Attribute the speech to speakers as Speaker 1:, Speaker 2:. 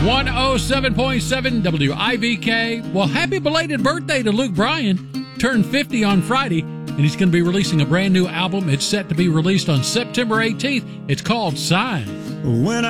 Speaker 1: 107.7 WIVK. Well, happy belated birthday to Luke Bryan. Turned 50 on Friday, and he's going to be releasing a brand new album. It's set to be released on September 18th. It's called Sign.
Speaker 2: When